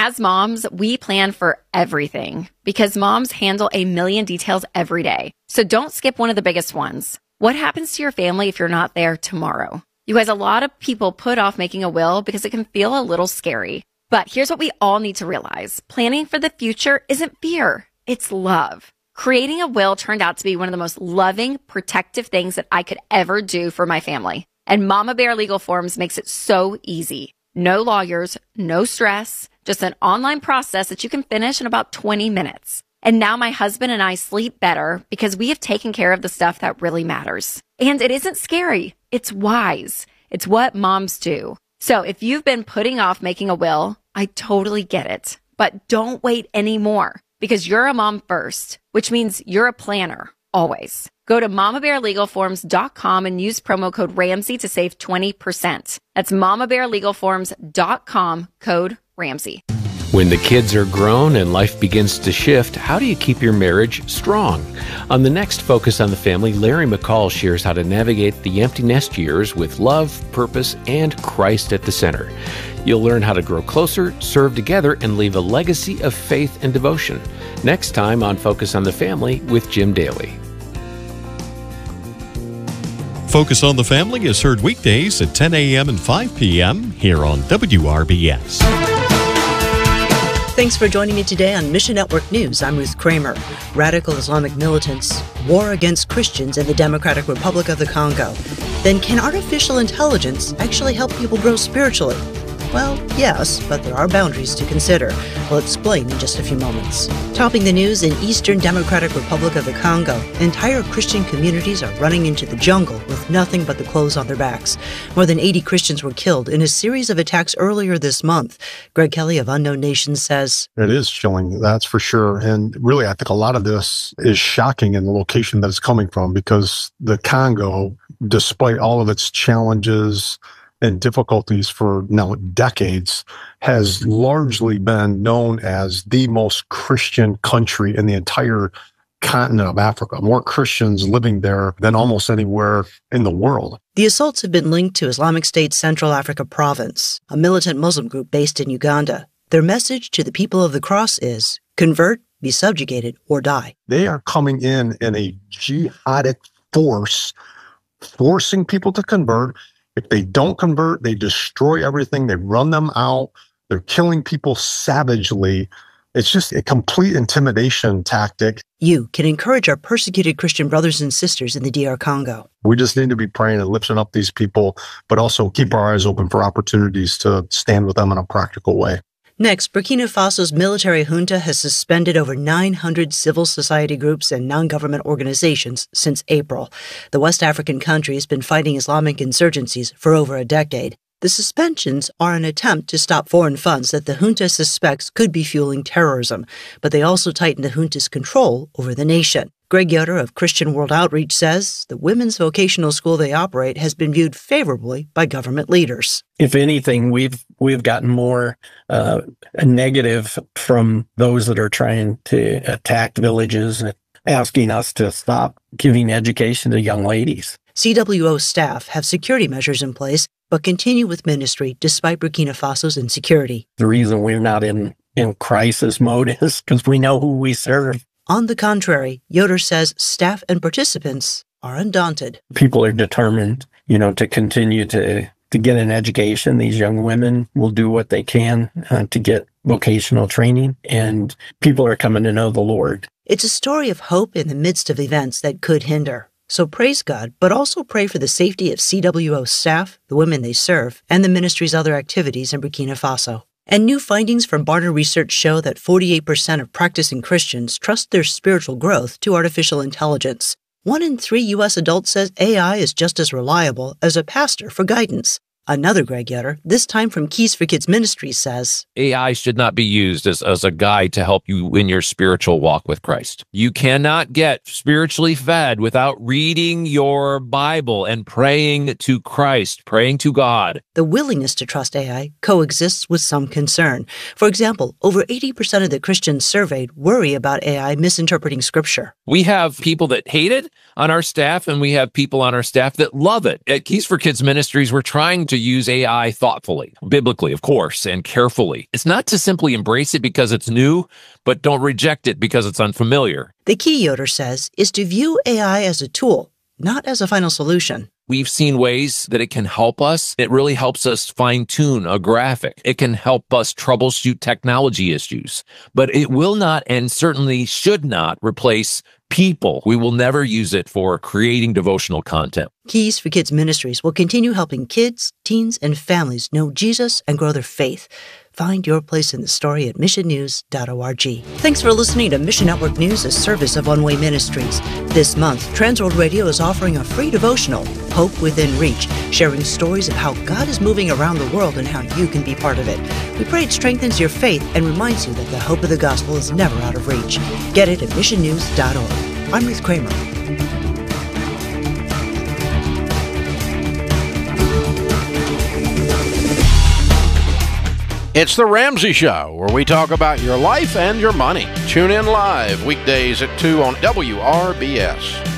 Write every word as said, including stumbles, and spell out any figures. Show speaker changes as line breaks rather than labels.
as moms, we plan for everything because moms handle a million details every day. So don't skip one of the biggest ones. What happens to your family if you're not there tomorrow? You guys, a lot of people put off making a will because it can feel a little scary. But here's what we all need to realize. Planning for the future isn't fear, it's love. Creating a will turned out to be one of the most loving, protective things that I could ever do for my family. And Mama Bear Legal Forms makes it so easy. No lawyers, no stress, just an online process that you can finish in about twenty minutes. And now my husband and I sleep better because we have taken care of the stuff that really matters. And it isn't scary. It's wise. It's what moms do. So if you've been putting off making a will, I totally get it. But don't wait anymore because you're a mom first, which means you're a planner, always. Go to mama bear legal forms dot com and use promo code Ramsey to save twenty percent. That's mama bear legal forms dot com, code Ramsey.
When the kids are grown and life begins to shift, how do you keep your marriage strong? On the next Focus on the Family, Larry McCall shares how to navigate the empty nest years with love, purpose, and Christ at the center. You'll learn how to grow closer, serve together, and leave a legacy of faith and devotion. Next time on Focus on the Family with Jim Daly.
Focus on the Family is heard weekdays at ten a.m. and five p.m. here on W R B S.
Thanks for joining me today on Mission Network News. I'm Ruth Kramer. Radical Islamic militants, war against Christians in the Democratic Republic of the Congo. Then can artificial intelligence actually help people grow spiritually? Well, yes, but there are boundaries to consider. We'll explain in just a few moments. Topping the news, in Eastern Democratic Republic of the Congo, entire Christian communities are running into the jungle with nothing but the clothes on their backs. More than eighty Christians were killed in a series of attacks earlier this month. Greg Kelly of Unknown Nations says,
It is chilling, that's for sure. And really, I think a lot of this is shocking in the location that it's coming from because the Congo, despite all of its challenges and difficulties for now decades, has largely been known as the most Christian country in the entire continent of Africa. More Christians living there than almost anywhere in the world.
The assaults have been linked to Islamic State's Central Africa Province, a militant Muslim group based in Uganda. Their message to the people of the cross is, convert, be subjugated, or die.
They are coming in in a jihadic force, forcing people to convert. If they don't convert, they destroy everything. They run them out. They're killing people savagely. It's just a complete intimidation tactic.
You can encourage our persecuted Christian brothers and sisters in the D R Congo.
We just need to be praying and lifting up these people, but also keep our eyes open for opportunities to stand with them in a practical way.
Next, Burkina Faso's military junta has suspended over nine hundred civil society groups and non-government organizations since April. The West African country has been fighting Islamic insurgencies for over a decade. The suspensions are an attempt to stop foreign funds that the junta suspects could be fueling terrorism, but they also tighten the junta's control over the nation. Greg Yoder of Christian World Outreach says the women's vocational school they operate has been viewed favorably by government leaders.
If anything, we've we've gotten more uh, negative from those that are trying to attack villages and asking us to stop giving education to young ladies.
C W O staff have security measures in place, but continue with ministry despite Burkina Faso's insecurity.
The reason we're not in, in crisis mode is because we know who we serve.
On the contrary, Yoder says staff and participants are undaunted.
People are determined, you know, to continue to, to get an education. These young women will do what they can uh, to get vocational training, and people are coming to know the Lord.
It's a story of hope in the midst of events that could hinder. So praise God, but also pray for the safety of C W O staff, the women they serve, and the ministry's other activities in Burkina Faso. And new findings from Barna Research show that forty-eight percent of practicing Christians trust their spiritual growth to artificial intelligence. One in three U S adults says A I is just as reliable as a pastor for guidance. Another Greg Yoder, this time from Keys for Kids Ministries, says,
A I should not be used as, as a guide to help you in your spiritual walk with Christ. You cannot get spiritually fed without reading your Bible and praying to Christ, praying to God.
The willingness to trust A I coexists with some concern. For example, over eighty percent of the Christians surveyed worry about A I misinterpreting Scripture.
We have people that hate it on our staff, and we have people on our staff that love it. At Keys for Kids Ministries, we're trying to to use A I thoughtfully, biblically, of course, and carefully. It's not to simply embrace it because it's new, but don't reject it because it's unfamiliar.
The key, Yoder says, is to view A I as a tool, not as a final solution.
We've seen ways that it can help us. It really helps us fine-tune a graphic. It can help us troubleshoot technology issues. But it will not, and certainly should not, replace people. We will never use it for creating devotional content.
Keys for Kids Ministries will continue helping kids, teens, and families know Jesus and grow their faith. Find your place in the story at mission news dot org. Thanks for listening to Mission Network News, a service of One Way Ministries. This month, Transworld Radio is offering a free devotional, Hope Within Reach, sharing stories of how God is moving around the world and how you can be part of it. We pray it strengthens your faith and reminds you that the hope of the gospel is never out of reach. Get it at mission news dot org. I'm Ruth Kramer.
It's The Ramsey Show, where we talk about your life and your money. Tune in live weekdays at two on W R B S.